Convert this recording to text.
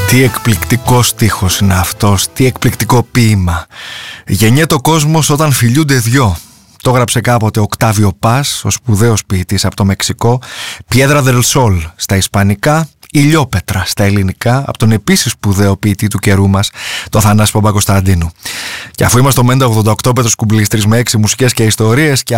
Τι εκπληκτικό στίχος είναι αυτός, τι εκπληκτικό ποίημα. Γεννιέται ο κόσμος όταν φιλιούνται δυο. Το έγραψε κάποτε Οκτάβιο Πας, ο σπουδαίος ποιητής από το Μεξικό. Πιέδρα del Sol στα ισπανικά, Ηλιόπετρα στα ελληνικά, από τον επίσης σπουδαίο ποιητή του καιρού μας, τον Θανάση Παπακοσταντίνου. Και αφού είμαστε το Μέντα 88, Πέτρος Κουμπλής, 3 με 6 μουσικές και ιστορίες, και